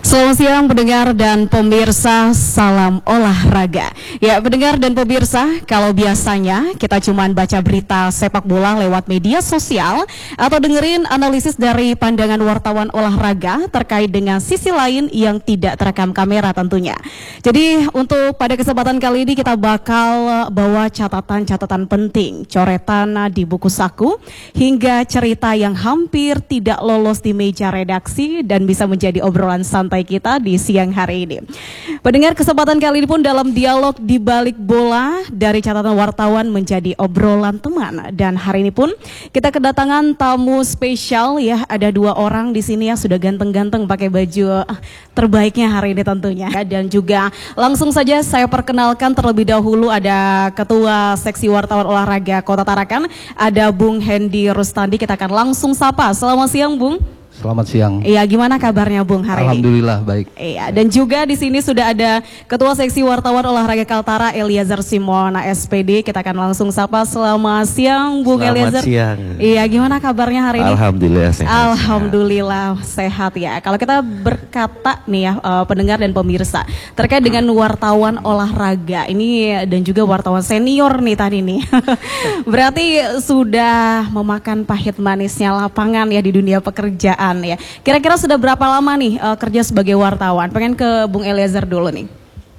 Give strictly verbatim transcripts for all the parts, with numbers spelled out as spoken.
Selamat siang pendengar dan pemirsa, salam olahraga. Ya pendengar dan pemirsa, kalau biasanya kita cuma baca berita sepak bola lewat media sosial atau dengerin analisis dari pandangan wartawan olahraga terkait dengan sisi lain yang tidak terekam kamera tentunya. Jadi untuk pada kesempatan kali ini kita bakal bawa catatan-catatan penting, coretan di buku saku, hingga cerita yang hampir tidak lolos di meja redaksi dan bisa menjadi obrolan santai kita di siang hari ini. Pendengar, kesempatan kali ini pun dalam dialog di balik bola dari catatan wartawan menjadi obrolan teman, dan hari ini pun kita kedatangan tamu spesial ya, ada dua orang di sini yang sudah ganteng-ganteng pakai baju terbaiknya hari ini tentunya. Dan juga langsung saja saya perkenalkan terlebih dahulu, ada Ketua Seksi Wartawan Olahraga Kota Tarakan, ada Bung Hendy Rustandi. Kita akan langsung sapa. Selamat siang Bung. Selamat siang. Iya, gimana kabarnya Bung hari Alhamdulillah, ini? Alhamdulillah baik. Iya, dan juga di sini sudah ada Ketua Seksi Wartawan Olahraga Kaltara, Eliezer Simona S P D. Kita akan langsung sapa. Selamat siang Bung Eliezer. Selamat siang. Iya, gimana kabarnya hari ini? Alhamdulillah sehat. Alhamdulillah sehat ya. Kalau kita berkata nih ya, uh, pendengar dan pemirsa terkait dengan wartawan olahraga ini dan juga wartawan senior nih tadi nih. Berarti sudah memakan pahit manisnya lapangan ya di dunia pekerjaan ya. Kira-kira sudah berapa lama nih uh, kerja sebagai wartawan? Pengen ke Bung Eliezer dulu nih.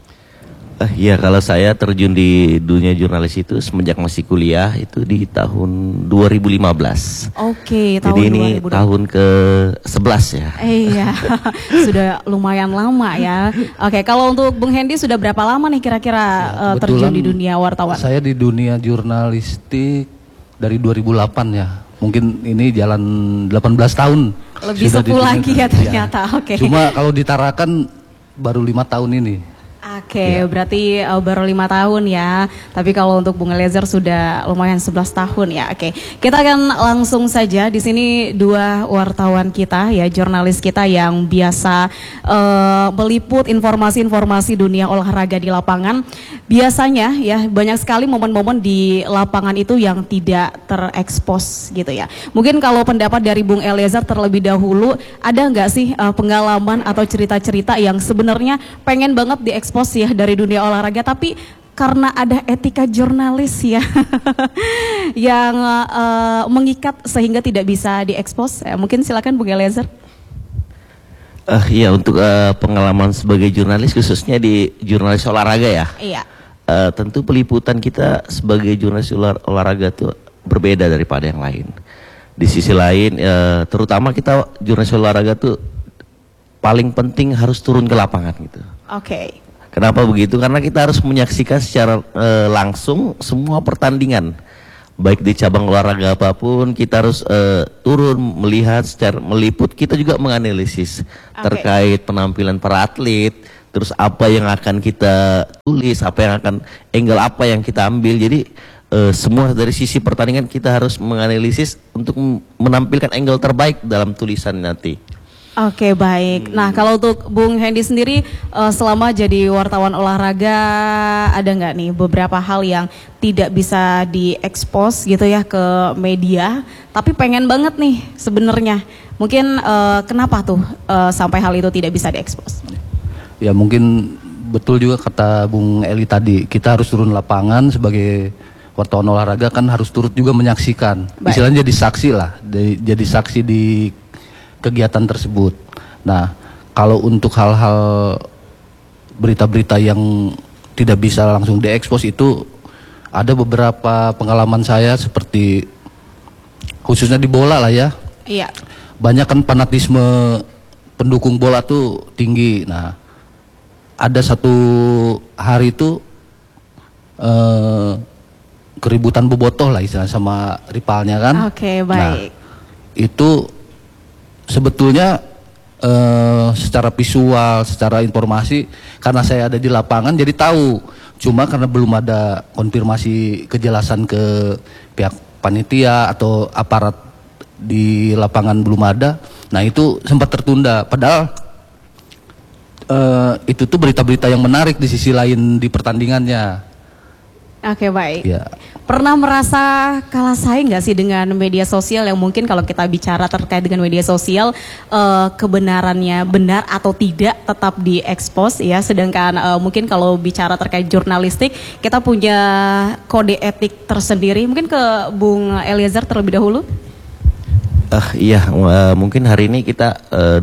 Uh, ya kalau saya terjun di dunia jurnalis itu semenjak masih kuliah itu di tahun dua ribu lima belas. Oke, tahun Jadi ini dua ribu dua puluh. tahun ke sebelas ya. Iya, sudah lumayan lama ya. Oke, kalau untuk Bung Hendy sudah berapa lama nih kira-kira uh, terjun di dunia wartawan? Saya di dunia jurnalistik dari dua ribu delapan ya. Mungkin ini jalan delapan belas tahun. Lebih sepuluh lagi ya ternyata. Ya. Oke. Cuma kalau ditarakan baru lima tahun ini. Oke, ya. Berarti uh, baru lima tahun ya. Tapi kalau untuk Bung Eliezer sudah lumayan sebelas tahun ya. Oke, kita akan langsung saja. Di sini dua wartawan kita ya, jurnalis kita yang biasa uh, meliput informasi-informasi dunia olahraga di lapangan. Biasanya ya banyak sekali momen-momen di lapangan itu yang tidak terekspos gitu ya. Mungkin kalau pendapat dari Bung Eliezer terlebih dahulu, ada nggak sih uh, pengalaman atau cerita-cerita yang sebenarnya pengen banget diekspos ya dari dunia olahraga, tapi karena ada etika jurnalis ya yang uh, mengikat sehingga tidak bisa diekspos. Ya, mungkin silakan Bung Eliezer. Uh, ya untuk uh, pengalaman sebagai jurnalis khususnya di jurnalis olahraga ya. Iya. Uh, tentu peliputan kita sebagai jurnalis olah, olahraga tuh berbeda daripada yang lain. Di sisi lain, uh, terutama kita jurnalis olahraga tuh paling penting harus turun ke lapangan gitu. Oke. Okay. Kenapa begitu? Karena kita harus menyaksikan secara e, langsung semua pertandingan, baik di cabang olahraga apapun. Kita harus e, turun melihat secara meliput. Kita juga menganalisis okay. terkait penampilan para atlet, terus apa yang akan kita tulis, apa yang akan angle apa yang kita ambil. Jadi e, semua dari sisi pertandingan kita harus menganalisis untuk menampilkan angle terbaik dalam tulisan nanti. Oke, baik. Nah, kalau untuk Bung Hendy sendiri uh, selama jadi wartawan olahraga ada nggak nih beberapa hal yang tidak bisa diekspos gitu ya ke media, tapi pengen banget nih sebenarnya. Mungkin uh, kenapa tuh uh, sampai hal itu tidak bisa diekspos? Ya mungkin betul juga kata Bung Eli tadi, kita harus turun lapangan sebagai wartawan olahraga, kan harus turut juga menyaksikan. Baik. Istilahnya jadi saksi lah, jadi saksi di kegiatan tersebut. Nah, kalau untuk hal-hal berita-berita yang tidak bisa langsung diekspos itu ada beberapa pengalaman saya, seperti khususnya di bola lah ya. Iya. Banyak kan fanatisme pendukung bola tuh tinggi. Nah, ada satu hari itu eh, keributan bobotoh lah istilahnya sama rivalnya kan. Oke, baik. Nah, itu sebetulnya uh, secara visual, secara informasi, karena saya ada di lapangan jadi tahu. Cuma karena belum ada konfirmasi kejelasan ke pihak panitia atau aparat di lapangan belum ada. Nah itu sempat tertunda. Padahal uh, itu tuh berita-berita yang menarik di sisi lain di pertandingannya. Oke, baik. Ya. Pernah merasa kalah saing nggak sih dengan media sosial yang mungkin kalau kita bicara terkait dengan media sosial eh, kebenarannya benar atau tidak tetap diekspos ya, sedangkan eh, mungkin kalau bicara terkait jurnalistik kita punya kode etik tersendiri. Mungkin ke Bung Eliezer terlebih dahulu. Uh, iya, uh, mungkin hari ini kita uh,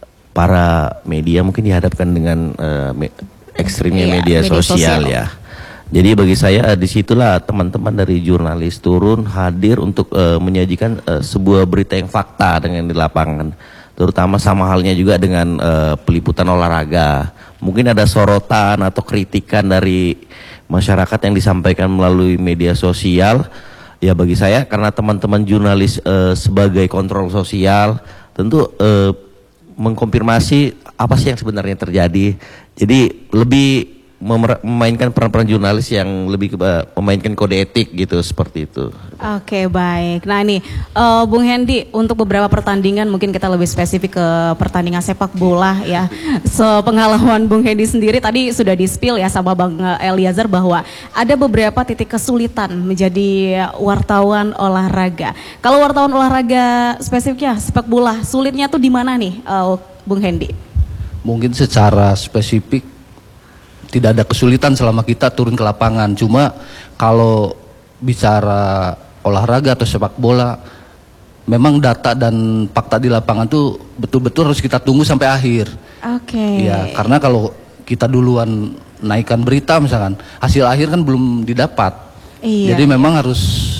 para media mungkin dihadapkan dengan uh, me ekstrimnya iya, media, media sosial, sosial ya. Jadi bagi saya uh, disitulah teman-teman dari jurnalis turun hadir untuk uh, menyajikan uh, sebuah berita yang fakta dengan di lapangan. Terutama sama halnya juga dengan uh, peliputan olahraga. Mungkin ada sorotan atau kritikan dari masyarakat yang disampaikan melalui media sosial. Ya bagi saya karena teman-teman jurnalis uh, sebagai kontrol sosial tentu uh, mengkonfirmasi apa sih yang sebenarnya terjadi. Jadi lebih memainkan peran-peran jurnalis yang lebih ke, uh, memainkan kode etik gitu, seperti itu. Oke, baik. Nah ini uh, Bung Hendy, untuk beberapa pertandingan mungkin kita lebih spesifik ke pertandingan sepak bola ya. Sepengalaman Bung Hendy sendiri tadi sudah di-spill ya sama Bang Eliezer bahwa ada beberapa titik kesulitan menjadi wartawan olahraga. Kalau wartawan olahraga spesifiknya sepak bola, sulitnya tuh di mana nih uh, Bung Hendy? Mungkin secara spesifik tidak ada kesulitan selama kita turun ke lapangan. Cuma kalau bicara olahraga atau sepak bola, memang data dan fakta di lapangan tuh betul-betul harus kita tunggu sampai akhir. Oke. Okay. Ya, karena kalau kita duluan naikkan berita misalkan, hasil akhir kan belum didapat. Iya. Jadi memang harus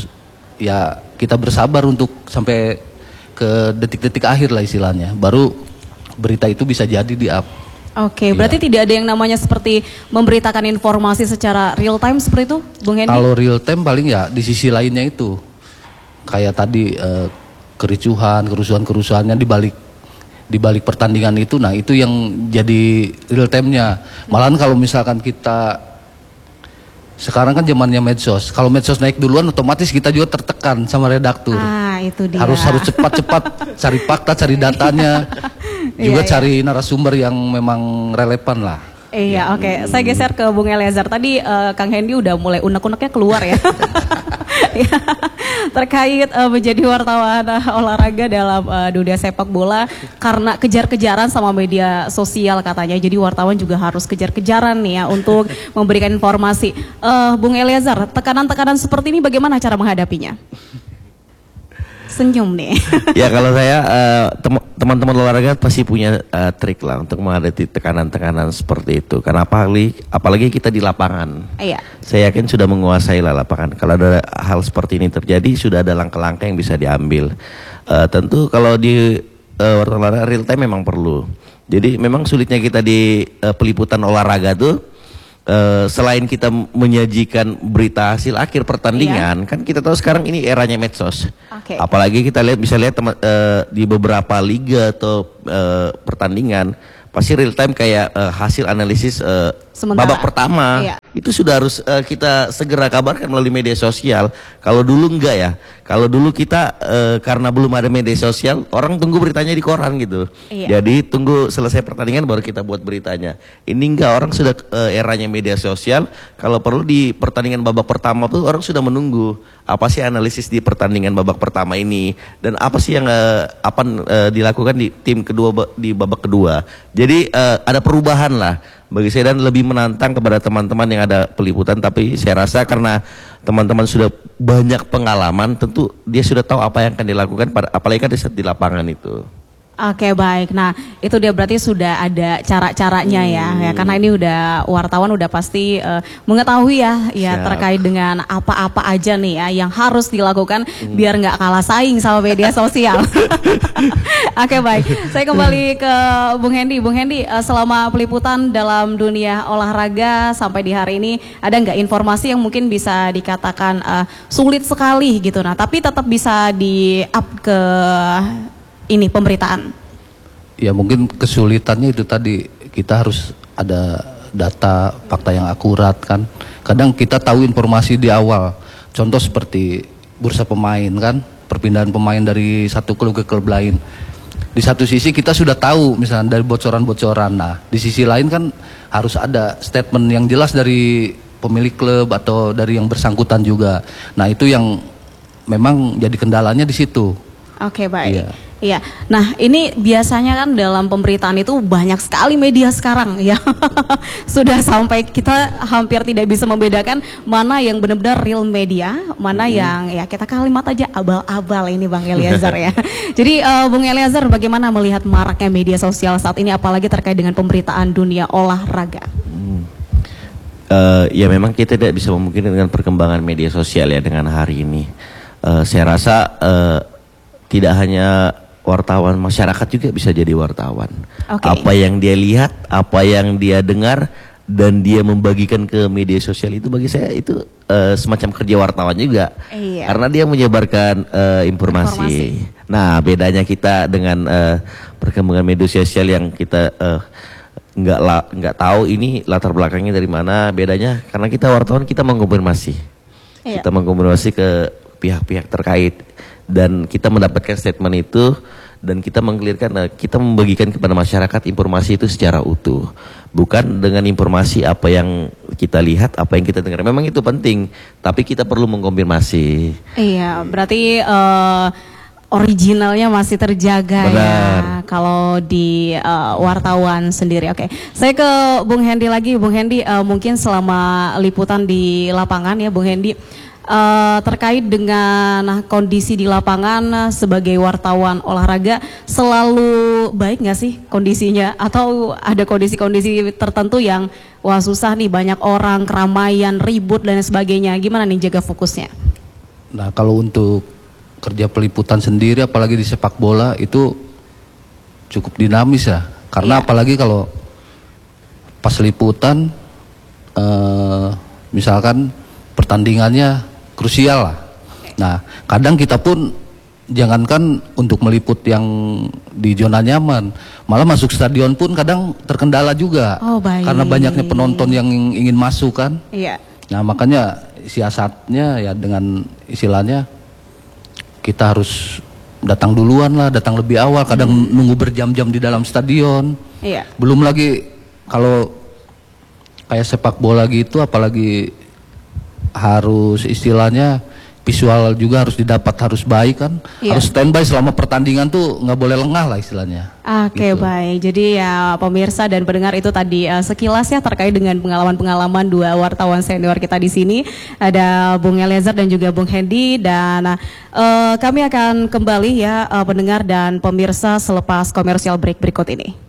ya kita bersabar untuk sampai ke detik-detik akhir lah istilahnya. Baru berita itu bisa jadi di-up. Oke, berarti ya. Tidak ada yang namanya seperti memberitakan informasi secara real time seperti itu, Bung Hendy? Kalau real time paling ya di sisi lainnya itu, kayak tadi eh, kericuhan, kerusuhan-kerusuhannya di balik di balik pertandingan itu, nah itu yang jadi real time-nya. Malahan kalau misalkan kita sekarang kan zamannya medsos, kalau medsos naik duluan otomatis kita juga tertekan sama redaktur. Ah, itu dia. Harus harus cepat-cepat cari fakta, cari datanya. Juga iya, cari iya. narasumber yang memang relevan lah. Iya, oke. Okay. Saya geser ke Bung Eliezer. Tadi uh, Kang Hendy udah mulai unek-uneknya keluar ya. Terkait uh, menjadi wartawan uh, olahraga dalam uh, dunia sepak bola karena kejar-kejaran sama media sosial katanya. Jadi wartawan juga harus kejar-kejaran nih ya untuk memberikan informasi. Uh, Bung Eliezer, tekanan-tekanan seperti ini bagaimana cara menghadapinya? Senyum nih. Ya kalau saya uh, teman-teman olahraga pasti punya uh, trik lah untuk menghadapi tekanan-tekanan seperti itu. Karena apalagi, apalagi kita di lapangan. Iya. Saya yakin sudah menguasai lah lapangan. Kalau ada hal seperti ini terjadi sudah ada langkah-langkah yang bisa diambil. Uh, tentu kalau di uh, olahraga real time memang perlu. Jadi memang sulitnya kita di uh, peliputan olahraga tuh. Uh, selain kita menyajikan berita hasil akhir pertandingan, iya. kan kita tahu sekarang ini eranya medsos. Okay. Apalagi kita lihat bisa lihat uh, di beberapa liga atau uh, pertandingan pasti real time kayak uh, hasil analisis uh, babak pertama iya. itu sudah harus uh, kita segera kabarkan melalui media sosial. Kalau dulu enggak ya, kalau dulu kita uh, karena belum ada media sosial orang tunggu beritanya di koran gitu. Iya. Jadi tunggu selesai pertandingan baru kita buat beritanya. Ini enggak, orang sudah uh, eranya media sosial. Kalau perlu di pertandingan babak pertama tuh orang sudah menunggu apa sih analisis di pertandingan babak pertama ini dan apa sih yang uh, apa uh, dilakukan di tim kedua di babak kedua. Jadi uh, ada perubahan lah bagi saya dan lebih menantang kepada teman-teman yang ada peliputan. Tapi saya rasa karena teman-teman sudah banyak pengalaman, tentu dia sudah tahu apa yang akan dilakukan pada apalagi kan di, di lapangan itu. Oke, baik. Nah itu dia berarti sudah ada cara-caranya hmm. ya, ya karena ini udah wartawan udah pasti uh, mengetahui ya, ya Siap. terkait dengan apa-apa aja nih ya yang harus dilakukan hmm. biar nggak kalah saing sama media sosial. Oke, baik. Saya kembali ke Bung Hendy. Bung Hendy, uh, selama peliputan dalam dunia olahraga sampai di hari ini ada nggak informasi yang mungkin bisa dikatakan uh, sulit sekali gitu, nah tapi tetap bisa di-up ke ini pemberitaan? Ya mungkin kesulitannya itu tadi, kita harus ada data fakta yang akurat kan. Kadang kita tahu informasi di awal, contoh seperti bursa pemain kan, perpindahan pemain dari satu klub ke klub lain. Di satu sisi kita sudah tahu misalnya dari bocoran-bocoran, nah di sisi lain kan harus ada statement yang jelas dari pemilik klub atau dari yang bersangkutan juga. Nah itu yang memang jadi kendalanya di situ. Oke, baik. Iya. Iya. Nah, ini biasanya kan dalam pemberitaan itu banyak sekali media sekarang ya. Sudah sampai kita hampir tidak bisa membedakan mana yang benar-benar real media, mana hmm. yang ya kita kalimat aja abal-abal ini Bang Eliezer ya. Jadi uh, Bung Eliezer, bagaimana melihat maraknya media sosial saat ini apalagi terkait dengan pemberitaan dunia olahraga? Hmm. Uh, ya memang kita tidak bisa memungkinkan dengan perkembangan media sosial ya dengan hari ini. Uh, saya rasa uh, tidak hanya wartawan, masyarakat juga bisa jadi wartawan. Okay. Apa yang dia lihat, apa yang dia dengar, dan dia membagikan ke media sosial itu bagi saya itu uh, semacam kerja wartawan juga. Iya. Karena dia menyebarkan uh, informasi. informasi. Nah, bedanya kita dengan uh, perkembangan media sosial yang kita uh, nggak la, nggak tahu ini latar belakangnya dari mana. Bedanya karena kita wartawan kita mengkonfirmasi, iya. kita mengkonfirmasi ke pihak-pihak terkait. Dan kita mendapatkan statement itu dan kita mengklirkan, kita membagikan kepada masyarakat informasi itu secara utuh, bukan dengan informasi apa yang kita lihat, apa yang kita dengar. Memang itu penting, tapi kita perlu mengkonfirmasi. Iya, berarti uh, originalnya masih terjaga. Benar. Ya kalau di uh, wartawan sendiri. Oke, saya ke Bung Hendy lagi. Bung Hendy, uh, mungkin selama liputan di lapangan ya Bung Hendy, Uh, terkait dengan kondisi di lapangan uh, sebagai wartawan olahraga selalu baik nggak sih kondisinya, atau ada kondisi-kondisi tertentu yang wah susah nih, banyak orang, keramaian, ribut dan sebagainya, gimana nih jaga fokusnya? Nah kalau untuk kerja peliputan sendiri apalagi di sepak bola itu cukup dinamis ya, karena yeah. apalagi kalau pas liputan uh, misalkan pertandingannya krusial lah. Nah, kadang kita pun jangankan untuk meliput yang di zona nyaman, malah masuk stadion pun kadang terkendala juga. Oh, baik. Karena banyaknya penonton yang ingin masuk kan. Iya. Nah, makanya siasatnya ya dengan istilahnya kita harus datang duluan lah, datang lebih awal, kadang hmm. nunggu berjam-jam di dalam stadion. Iya. Belum lagi kalau kayak sepak bola gitu, apalagi harus istilahnya visual juga harus didapat, harus baik kan, iya. harus standby selama pertandingan tuh nggak boleh lengah lah istilahnya. Oke okay, gitu. Baik, jadi ya pemirsa dan pendengar itu tadi uh, sekilas ya terkait dengan pengalaman-pengalaman dua wartawan senior kita di sini, ada Bung Eliezer dan juga Bung Hendy, dan uh, kami akan kembali ya uh, pendengar dan pemirsa selepas komersial break berikut ini.